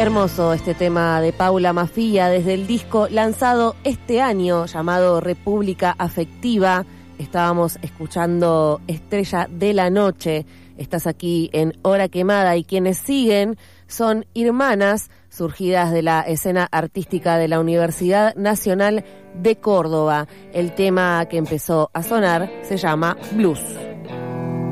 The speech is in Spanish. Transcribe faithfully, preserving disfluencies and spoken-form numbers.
Hermoso este tema de Paula Mafia desde el disco lanzado este año llamado República Afectiva. Estábamos escuchando Estrella de la Noche. Estás aquí en Hora Quemada y quienes siguen son Hermanas, surgidas de la escena artística de la Universidad Nacional de Córdoba. El tema que empezó a sonar se llama Blues.